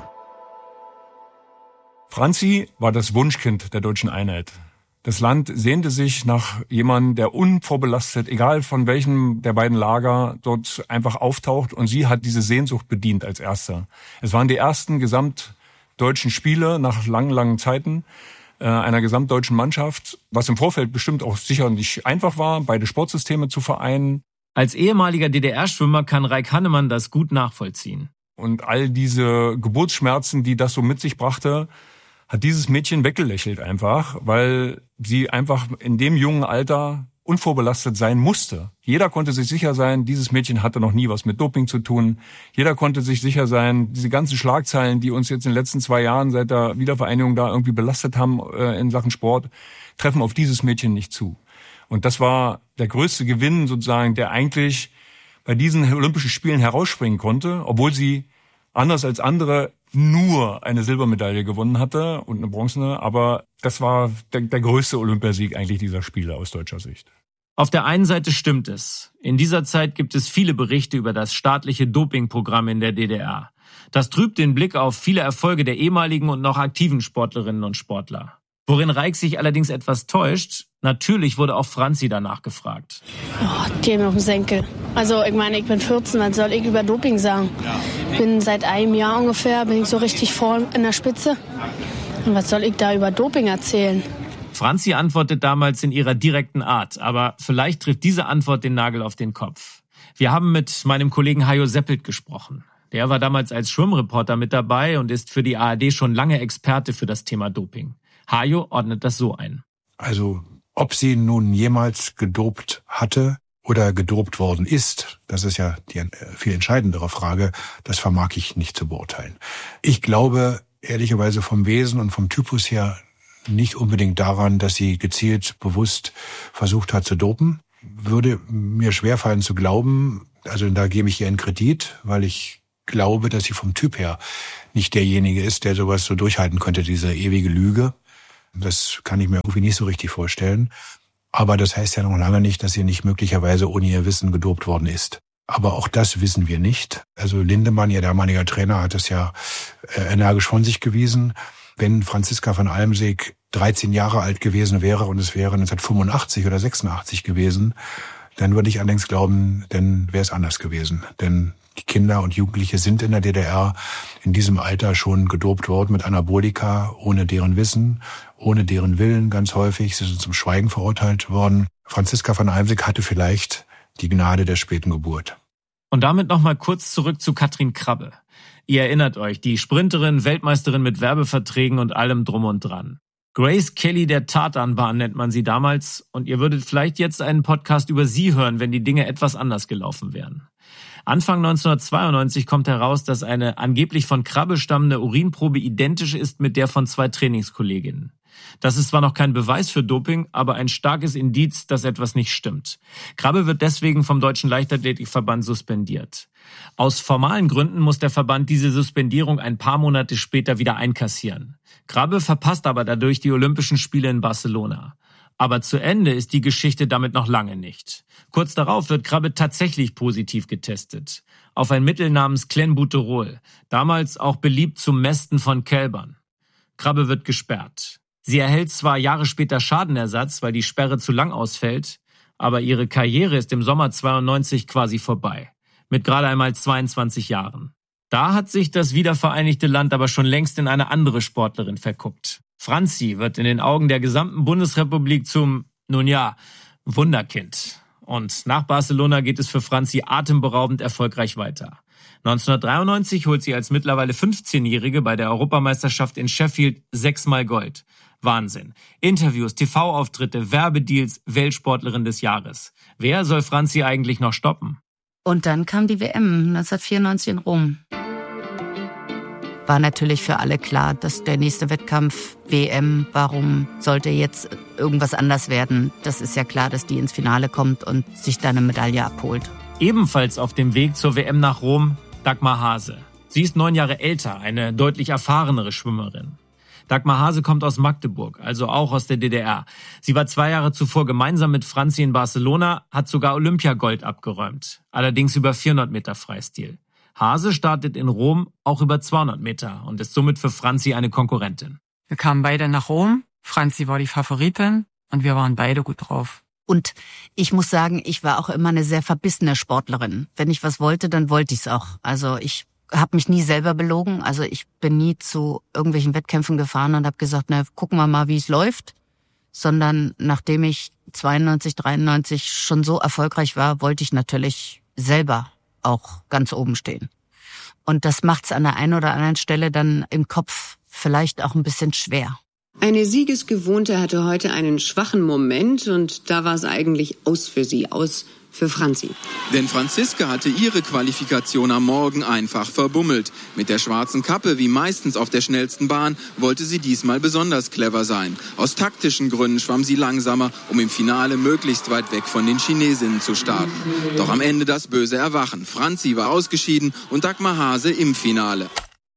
Franzi war das Wunschkind der deutschen Einheit. Das Land sehnte sich nach jemandem, der unvorbelastet, egal von welchem der beiden Lager, dort einfach auftaucht. Und sie hat diese Sehnsucht bedient als Erster. Es waren die ersten gesamtdeutschen Spiele nach langen, langen Zeiten einer gesamtdeutschen Mannschaft, was im Vorfeld bestimmt auch sicher nicht einfach war, beide Sportsysteme zu vereinen. Als ehemaliger DDR-Schwimmer kann Raik Hannemann das gut nachvollziehen. Und all diese Geburtsschmerzen, die das so mit sich brachte, hat dieses Mädchen weggelächelt einfach, weil sie einfach in dem jungen Alter unvorbelastet sein musste. Jeder konnte sich sicher sein, dieses Mädchen hatte noch nie was mit Doping zu tun. Jeder konnte sich sicher sein, diese ganzen Schlagzeilen, die uns jetzt in den letzten 2 Jahren seit der Wiedervereinigung da irgendwie belastet haben in Sachen Sport, treffen auf dieses Mädchen nicht zu. Und das war der größte Gewinn sozusagen, der eigentlich bei diesen Olympischen Spielen herausspringen konnte, obwohl sie anders als andere nur eine Silbermedaille gewonnen hatte und eine bronzene. Aber das war der größte Olympiasieg eigentlich dieser Spiele aus deutscher Sicht. Auf der einen Seite stimmt es. In dieser Zeit gibt es viele Berichte über das staatliche Dopingprogramm in der DDR. Das trübt den Blick auf viele Erfolge der ehemaligen und noch aktiven Sportlerinnen und Sportler. Worin Raik sich allerdings etwas täuscht, natürlich wurde auch Franzi danach gefragt. Oh, die haben mir auf den Senkel. Also ich meine, ich bin 14, was soll ich über Doping sagen? Ich bin seit einem Jahr ungefähr, bin ich so richtig vorn in der Spitze. Und was soll ich da über Doping erzählen? Franzi antwortet damals in ihrer direkten Art, aber vielleicht trifft diese Antwort den Nagel auf den Kopf. Wir haben mit meinem Kollegen Hajo Seppelt gesprochen. Der war damals als Schwimmreporter mit dabei und ist für die ARD schon lange Experte für das Thema Doping. Hajo ordnet das so ein. Also, ob sie nun jemals gedopt hatte oder gedopt worden ist, das ist ja die viel entscheidendere Frage, das vermag ich nicht zu beurteilen. Ich glaube ehrlicherweise vom Wesen und vom Typus her nicht unbedingt daran, dass sie gezielt, bewusst versucht hat zu dopen. Würde mir schwerfallen zu glauben, also da gebe ich ihr einen Kredit, weil ich glaube, dass sie vom Typ her nicht derjenige ist, der sowas so durchhalten könnte, diese ewige Lüge. Das kann ich mir irgendwie nicht so richtig vorstellen. Aber das heißt ja noch lange nicht, dass sie nicht möglicherweise ohne ihr Wissen gedopt worden ist. Aber auch das wissen wir nicht. Also Lindemann, ihr damaliger Trainer, hat es ja energisch von sich gewiesen. Wenn Franziska von Almsick 13 Jahre alt gewesen wäre und es wäre 1985 oder 86 gewesen, dann würde ich allerdings glauben, dann wäre es anders gewesen. Denn die Kinder und Jugendliche sind in der DDR in diesem Alter schon gedopt worden mit Anabolika, ohne deren Wissen, ohne deren Willen ganz häufig. Sie sind zum Schweigen verurteilt worden. Franziska von Almsick hatte vielleicht die Gnade der späten Geburt. Und damit nochmal kurz zurück zu Katrin Krabbe. Ihr erinnert euch, die Sprinterin, Weltmeisterin mit Werbeverträgen und allem drum und dran. Grace Kelly der Tatanbahn nennt man sie damals und ihr würdet vielleicht jetzt einen Podcast über sie hören, wenn die Dinge etwas anders gelaufen wären. Anfang 1992 kommt heraus, dass eine angeblich von Krabbe stammende Urinprobe identisch ist mit der von 2 Trainingskolleginnen. Das ist zwar noch kein Beweis für Doping, aber ein starkes Indiz, dass etwas nicht stimmt. Krabbe wird deswegen vom Deutschen Leichtathletikverband suspendiert. Aus formalen Gründen muss der Verband diese Suspendierung ein paar Monate später wieder einkassieren. Krabbe verpasst aber dadurch die Olympischen Spiele in Barcelona. Aber zu Ende ist die Geschichte damit noch lange nicht. Kurz darauf wird Krabbe tatsächlich positiv getestet. Auf ein Mittel namens Clenbuterol, damals auch beliebt zum Mästen von Kälbern. Krabbe wird gesperrt. Sie erhält zwar Jahre später Schadenersatz, weil die Sperre zu lang ausfällt, aber ihre Karriere ist im Sommer 92 quasi vorbei. Mit gerade einmal 22 Jahren. Da hat sich das wiedervereinigte Land aber schon längst in eine andere Sportlerin verguckt. Franzi wird in den Augen der gesamten Bundesrepublik zum, Wunderkind. Und nach Barcelona geht es für Franzi atemberaubend erfolgreich weiter. 1993 holt sie als mittlerweile 15-Jährige bei der Europameisterschaft in Sheffield 6-mal Gold. Wahnsinn. Interviews, TV-Auftritte, Werbedeals, Weltsportlerin des Jahres. Wer soll Franzi eigentlich noch stoppen? Und dann kam die WM 1994 in Rom. War natürlich für alle klar, dass der nächste Wettkampf WM, warum sollte jetzt irgendwas anders werden? Das ist ja klar, dass die ins Finale kommt und sich da eine Medaille abholt. Ebenfalls auf dem Weg zur WM nach Rom, Dagmar Hase. Sie ist 9 Jahre älter, eine deutlich erfahrenere Schwimmerin. Dagmar Hase kommt aus Magdeburg, also auch aus der DDR. Sie war 2 Jahre zuvor gemeinsam mit Franzi in Barcelona, hat sogar Olympiagold abgeräumt. Allerdings über 400 Meter Freistil. Hase startet in Rom auch über 200 Meter und ist somit für Franzi eine Konkurrentin. Wir kamen beide nach Rom. Franzi war die Favoritin und wir waren beide gut drauf. Und ich muss sagen, ich war auch immer eine sehr verbissene Sportlerin. Wenn ich was wollte, dann wollte ich es auch. Also ich habe mich nie selber belogen. Also ich bin nie zu irgendwelchen Wettkämpfen gefahren und habe gesagt, na, gucken wir mal, wie es läuft. Sondern nachdem ich 92, 93 schon so erfolgreich war, wollte ich natürlich selber auch ganz oben stehen. Und das macht's an der einen oder anderen Stelle dann im Kopf vielleicht auch ein bisschen schwer. Eine Siegesgewohnte hatte heute einen schwachen Moment und da war es eigentlich aus für sie, aus für Franzi. Denn Franziska hatte ihre Qualifikation am Morgen einfach verbummelt. Mit der schwarzen Kappe, wie meistens auf der schnellsten Bahn, wollte sie diesmal besonders clever sein. Aus taktischen Gründen schwamm sie langsamer, um im Finale möglichst weit weg von den Chinesinnen zu starten. Doch am Ende das böse Erwachen. Franzi war ausgeschieden und Dagmar Hase im Finale.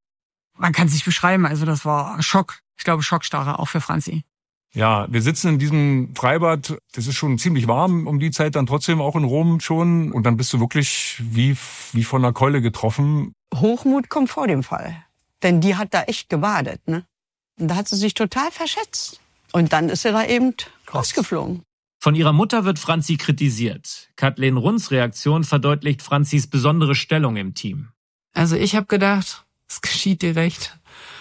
Man kann es nicht beschreiben, also das war Schock. Ich glaube, Schockstarre auch für Franzi. Ja, wir sitzen in diesem Freibad, das ist schon ziemlich warm um die Zeit, dann trotzdem auch in Rom schon. Und dann bist du wirklich wie von einer Keule getroffen. Hochmut kommt vor dem Fall. Denn die hat da echt gebadet, ne? Und da hat sie sich total verschätzt. Und dann ist sie da eben rausgeflogen. Von ihrer Mutter wird Franzi kritisiert. Kathleen Runds Reaktion verdeutlicht Franzis besondere Stellung im Team. Also ich habe gedacht, es geschieht dir recht.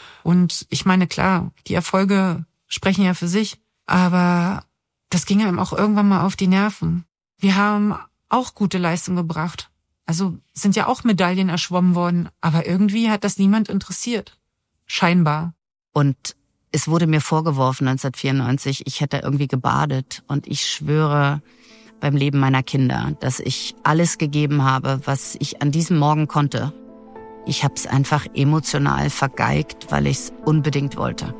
Und ich meine, klar, die Erfolge sprechen ja für sich, aber das ging einem auch irgendwann mal auf die Nerven. Wir haben auch gute Leistung gebracht. Also sind ja auch Medaillen erschwommen worden, aber irgendwie hat das niemand interessiert. Scheinbar. Und es wurde mir vorgeworfen 1994, ich hätte irgendwie gebadet. Und ich schwöre beim Leben meiner Kinder, dass ich alles gegeben habe, was ich an diesem Morgen konnte. Ich habe es einfach emotional vergeigt, weil ich es unbedingt wollte.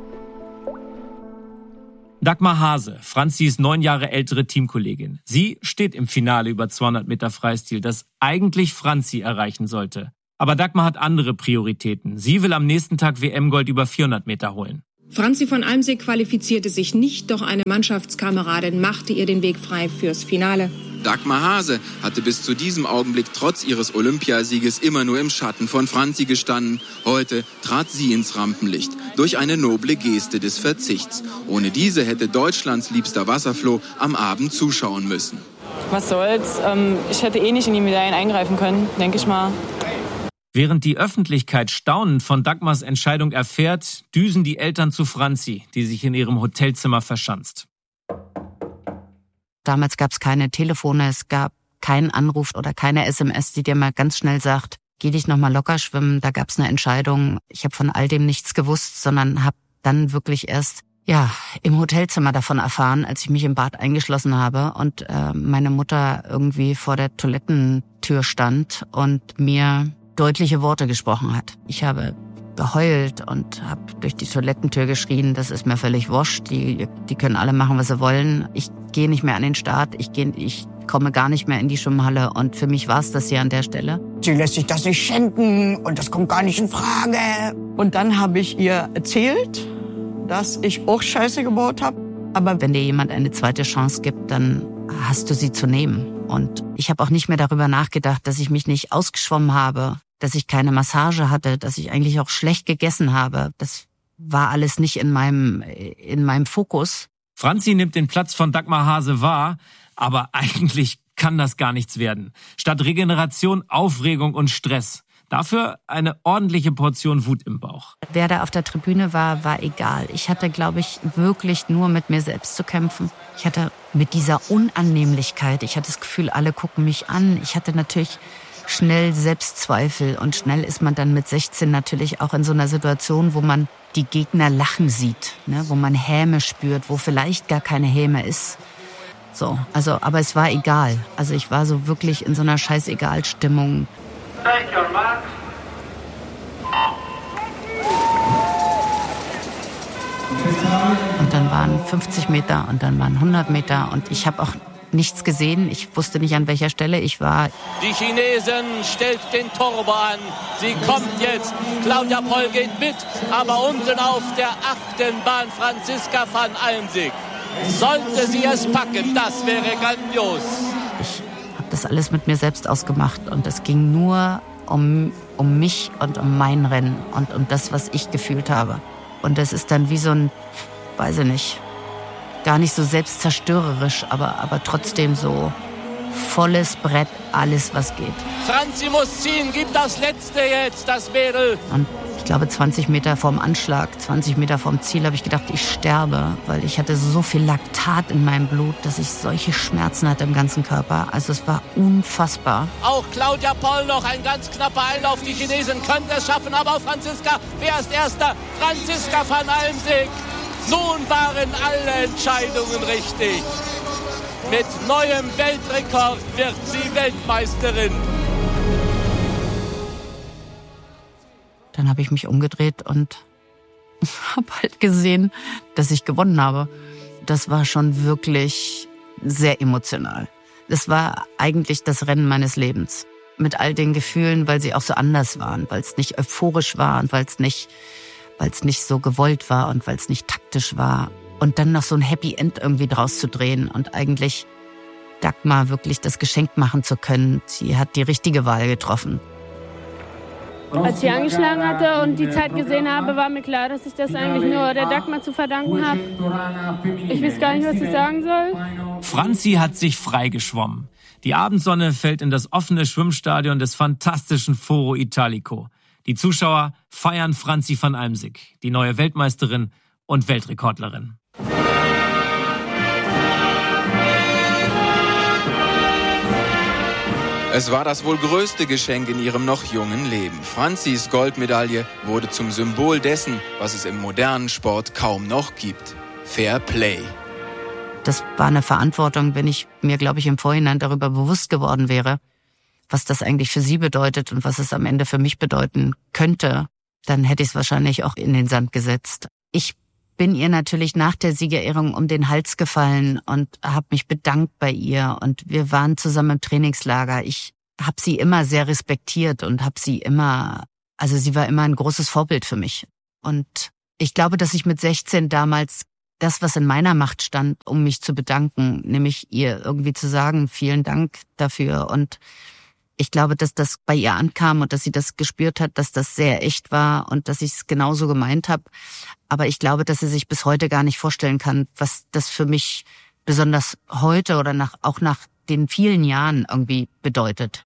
Dagmar Hase, Franzis 9 Jahre ältere Teamkollegin. Sie steht im Finale über 200 Meter Freistil, das eigentlich Franzi erreichen sollte. Aber Dagmar hat andere Prioritäten. Sie will am nächsten Tag WM-Gold über 400 Meter holen. Franzi von Almsick qualifizierte sich nicht, doch eine Mannschaftskameradin machte ihr den Weg frei fürs Finale. Dagmar Hase hatte bis zu diesem Augenblick trotz ihres Olympiasieges immer nur im Schatten von Franzi gestanden. Heute trat sie ins Rampenlicht durch eine noble Geste des Verzichts. Ohne diese hätte Deutschlands liebster Wasserfloh am Abend zuschauen müssen. Was soll's? Ich hätte nicht in die Medaillen eingreifen können, denke ich mal. Während die Öffentlichkeit staunend von Dagmars Entscheidung erfährt, düsen die Eltern zu Franzi, die sich in ihrem Hotelzimmer verschanzt. Damals gab es keine Telefone, es gab keinen Anruf oder keine SMS, die dir mal ganz schnell sagt, geh dich noch mal locker schwimmen, da gab es eine Entscheidung. Ich habe von all dem nichts gewusst, sondern habe dann wirklich erst im Hotelzimmer davon erfahren, als ich mich im Bad eingeschlossen habe und meine Mutter irgendwie vor der Toilettentür stand und mir deutliche Worte gesprochen hat. Ich habe geheult und habe durch die Toilettentür geschrien, das ist mir völlig wurscht, die können alle machen, was sie wollen. Ich gehe nicht mehr an den Start, ich komme gar nicht mehr in die Schwimmhalle und für mich war es das hier an der Stelle. Sie lässt sich das nicht schenken und das kommt gar nicht in Frage. Und dann habe ich ihr erzählt, dass ich auch Scheiße gebaut habe. Aber wenn dir jemand eine zweite Chance gibt, dann hast du sie zu nehmen. Und ich habe auch nicht mehr darüber nachgedacht, dass ich mich nicht ausgeschwommen habe, dass ich keine Massage hatte, dass ich eigentlich auch schlecht gegessen habe. Das war alles nicht in meinem Fokus. Franzi nimmt den Platz von Dagmar Hase wahr, aber eigentlich kann das gar nichts werden. Statt Regeneration, Aufregung und Stress. Dafür eine ordentliche Portion Wut im Bauch. Wer da auf der Tribüne war egal. Ich hatte, glaube ich, wirklich nur mit mir selbst zu kämpfen. Ich hatte mit dieser Unannehmlichkeit, ich hatte das Gefühl, alle gucken mich an. Ich hatte natürlich schnell Selbstzweifel und schnell ist man dann mit 16 natürlich auch in so einer Situation, wo man die Gegner lachen sieht, ne? Wo man Häme spürt, wo vielleicht gar keine Häme ist. So, aber es war egal. Also ich war so wirklich in so einer Scheißegal-Stimmung. Und dann waren 50 Meter und dann waren 100 Meter und ich habe auch nichts gesehen. Ich wusste nicht, an welcher Stelle ich war. Die Chinesin stellt den Turbo an. Sie kommt jetzt. Claudia Poll geht mit. Aber unten auf der 8. Bahn Franziska van Almsick. Sollte sie es packen, das wäre grandios. Ich habe das alles mit mir selbst ausgemacht. Und es ging nur um mich und um mein Rennen und um das, was ich gefühlt habe. Und das ist dann wie so ein, weiß ich nicht, gar nicht so selbstzerstörerisch, aber trotzdem so volles Brett, alles was geht. Franzi muss ziehen, gibt das Letzte jetzt, das Mädel. Und ich glaube 20 Meter vorm Anschlag, 20 Meter vorm Ziel habe ich gedacht, ich sterbe, weil ich hatte so viel Laktat in meinem Blut, dass ich solche Schmerzen hatte im ganzen Körper. Also es war unfassbar. Auch Claudia Poll noch ein ganz knapper Einlauf. Die Chinesin könnte es schaffen, aber auch Franziska, wer ist Erster? Franziska van Almsick. Nun waren alle Entscheidungen richtig. Mit neuem Weltrekord wird sie Weltmeisterin. Dann habe ich mich umgedreht und habe halt gesehen, dass ich gewonnen habe. Das war schon wirklich sehr emotional. Das war eigentlich das Rennen meines Lebens. Mit all den Gefühlen, weil sie auch so anders waren, weil es nicht euphorisch war und weil es nicht so gewollt war und weil es nicht taktisch war. Und dann noch so ein Happy End irgendwie draus zu drehen und eigentlich Dagmar wirklich das Geschenk machen zu können. Sie hat die richtige Wahl getroffen. Als ich angeschlagen hatte und die Zeit gesehen habe, war mir klar, dass ich das eigentlich nur der Dagmar zu verdanken habe. Ich weiß gar nicht, was ich sagen soll. Franzi hat sich freigeschwommen. Die Abendsonne fällt in das offene Schwimmstadion des fantastischen Foro Italico. Die Zuschauer feiern Franzi van Almsick, die neue Weltmeisterin und Weltrekordlerin. Es war das wohl größte Geschenk in ihrem noch jungen Leben. Franzis Goldmedaille wurde zum Symbol dessen, was es im modernen Sport kaum noch gibt. Fair Play. Das war eine Verantwortung, wenn ich mir, glaube ich, im Vorhinein darüber bewusst geworden wäre, was das eigentlich für sie bedeutet und was es am Ende für mich bedeuten könnte, dann hätte ich es wahrscheinlich auch in den Sand gesetzt. Ich bin ihr natürlich nach der Siegerehrung um den Hals gefallen und habe mich bedankt bei ihr. Und wir waren zusammen im Trainingslager. Ich habe sie immer sehr respektiert und sie war immer ein großes Vorbild für mich. Und ich glaube, dass ich mit 16 damals das, was in meiner Macht stand, um mich zu bedanken, nämlich ihr irgendwie zu sagen, vielen Dank dafür. Und ich glaube, dass das bei ihr ankam und dass sie das gespürt hat, dass das sehr echt war und dass ich es genauso gemeint habe. Aber ich glaube, dass sie sich bis heute gar nicht vorstellen kann, was das für mich besonders heute oder auch nach den vielen Jahren irgendwie bedeutet.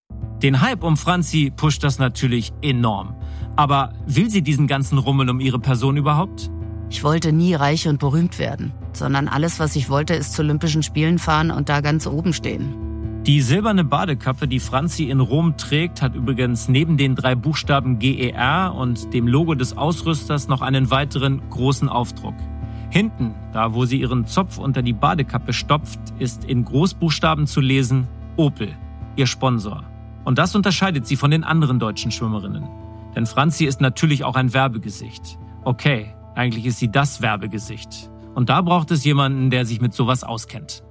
Den Hype um Franzi pusht das natürlich enorm. Aber will sie diesen ganzen Rummel um ihre Person überhaupt? Ich wollte nie reich und berühmt werden, sondern alles, was ich wollte, ist zu Olympischen Spielen fahren und da ganz oben stehen. Die silberne Badekappe, die Franzi in Rom trägt, hat übrigens neben den 3 Buchstaben GER und dem Logo des Ausrüsters noch einen weiteren großen Aufdruck. Hinten, da wo sie ihren Zopf unter die Badekappe stopft, ist in Großbuchstaben zu lesen Opel, ihr Sponsor. Und das unterscheidet sie von den anderen deutschen Schwimmerinnen. Denn Franzi ist natürlich auch ein Werbegesicht. Okay, eigentlich ist sie das Werbegesicht. Und da braucht es jemanden, der sich mit sowas auskennt.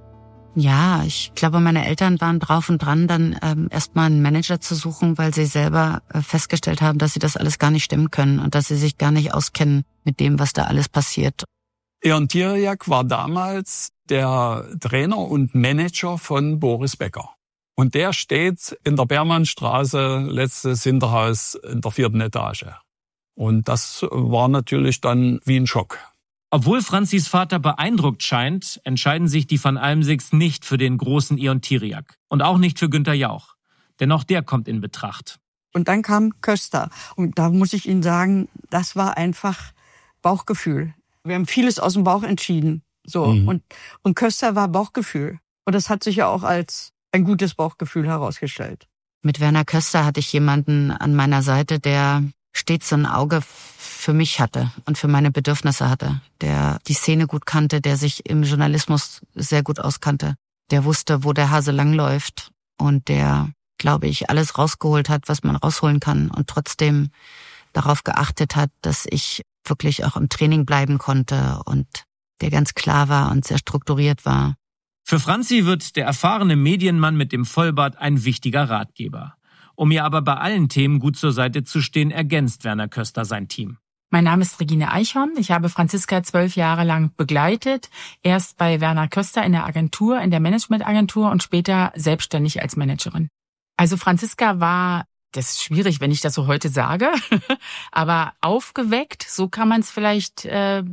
Ja, ich glaube, meine Eltern waren drauf und dran, dann erstmal einen Manager zu suchen, weil sie selber festgestellt haben, dass sie das alles gar nicht stemmen können und dass sie sich gar nicht auskennen mit dem, was da alles passiert. Eon Tiriac war damals der Trainer und Manager von Boris Becker. Und der steht in der Bermannstraße, letztes Hinterhaus in der 4. Etage. Und das war natürlich dann wie ein Schock. Obwohl Franzis Vater beeindruckt scheint, entscheiden sich die Van Almsigs nicht für den großen Eon Tiriac. Und auch nicht für Günther Jauch. Denn auch der kommt in Betracht. Und dann kam Köster. Und da muss ich Ihnen sagen, das war einfach Bauchgefühl. Wir haben vieles aus dem Bauch entschieden. So. Und Köster war Bauchgefühl. Und das hat sich ja auch als ein gutes Bauchgefühl herausgestellt. Mit Werner Köster hatte ich jemanden an meiner Seite, der stets so ein Auge für mich hatte und für meine Bedürfnisse hatte, der die Szene gut kannte, der sich im Journalismus sehr gut auskannte, der wusste, wo der Hase langläuft und der, glaube ich, alles rausgeholt hat, was man rausholen kann und trotzdem darauf geachtet hat, dass ich wirklich auch im Training bleiben konnte und der ganz klar war und sehr strukturiert war. Für Franzi wird der erfahrene Medienmann mit dem Vollbart ein wichtiger Ratgeber. Um ihr aber bei allen Themen gut zur Seite zu stehen, ergänzt Werner Köster sein Team. Mein Name ist Regine Eichhorn. Ich habe Franziska 12 Jahre lang begleitet. Erst bei Werner Köster in der Agentur, in der Managementagentur und später selbstständig als Managerin. Also Franziska war, das ist schwierig, wenn ich das so heute sage, aber aufgeweckt, so kann man es vielleicht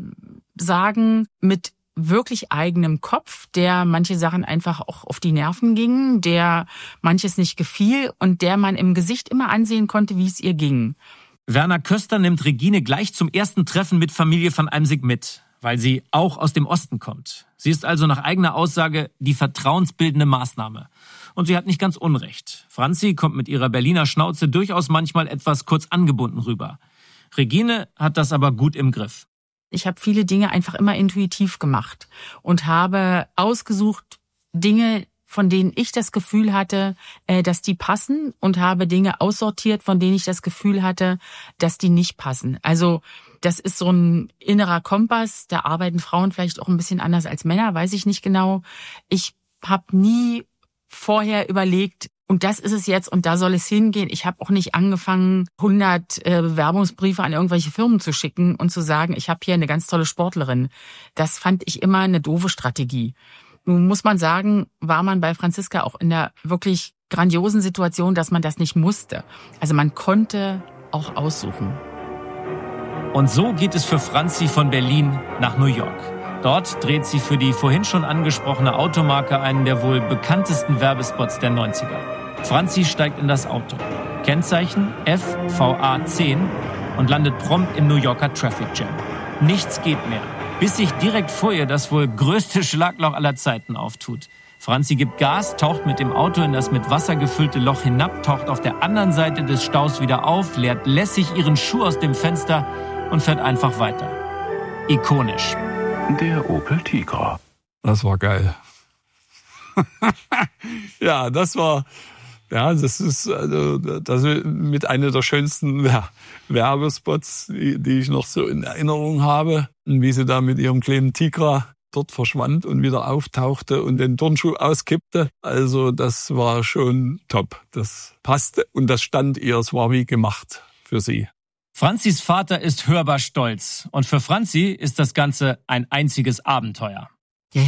sagen, mit wirklich eigenem Kopf, der manche Sachen einfach auch auf die Nerven gingen, der manches nicht gefiel und der man im Gesicht immer ansehen konnte, wie es ihr ging. Werner Köster nimmt Regine gleich zum ersten Treffen mit Familie van Almsig mit, weil sie auch aus dem Osten kommt. Sie ist also nach eigener Aussage die vertrauensbildende Maßnahme. Und sie hat nicht ganz Unrecht. Franzi kommt mit ihrer Berliner Schnauze durchaus manchmal etwas kurz angebunden rüber. Regine hat das aber gut im Griff. Ich habe viele Dinge einfach immer intuitiv gemacht und habe ausgesucht Dinge, von denen ich das Gefühl hatte, dass die passen und habe Dinge aussortiert, von denen ich das Gefühl hatte, dass die nicht passen. Also das ist so ein innerer Kompass, da arbeiten Frauen vielleicht auch ein bisschen anders als Männer, weiß ich nicht genau. Ich habe nie vorher überlegt, und das ist es jetzt und da soll es hingehen. Ich habe auch nicht angefangen, 100 Bewerbungsbriefe an irgendwelche Firmen zu schicken und zu sagen, ich habe hier eine ganz tolle Sportlerin. Das fand ich immer eine doofe Strategie. Nun muss man sagen, war man bei Franziska auch in der wirklich grandiosen Situation, dass man das nicht musste. Also man konnte auch aussuchen. Und so geht es für Franzi von Berlin nach New York. Dort dreht sie für die vorhin schon angesprochene Automarke einen der wohl bekanntesten Werbespots der 90er. Franzi steigt in das Auto. Kennzeichen FVA10 und landet prompt im New Yorker Traffic Jam. Nichts geht mehr, bis sich direkt vor ihr das wohl größte Schlagloch aller Zeiten auftut. Franzi gibt Gas, taucht mit dem Auto in das mit Wasser gefüllte Loch hinab, taucht auf der anderen Seite des Staus wieder auf, leert lässig ihren Schuh aus dem Fenster und fährt einfach weiter. Ikonisch. Der Opel Tigra. Das war geil. Ja, das ist also das ist mit einer der schönsten Werbespots, die ich noch so in Erinnerung habe. Und wie sie da mit ihrem kleinen Tigra dort verschwand und wieder auftauchte und den Turnschuh auskippte. Also das war schon top. Das passte und das stand ihr, es war wie gemacht für sie. Franzis Vater ist hörbar stolz und für Franzi ist das Ganze ein einziges Abenteuer.